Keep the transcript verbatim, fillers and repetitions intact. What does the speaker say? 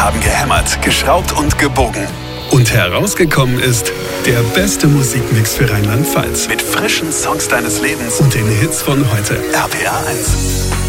haben gehämmert, geschraubt und gebogen. Und herausgekommen ist der beste Musikmix für Rheinland-Pfalz. Mit frischen Songs deines Lebens Und den Hits von heute. R P R eins.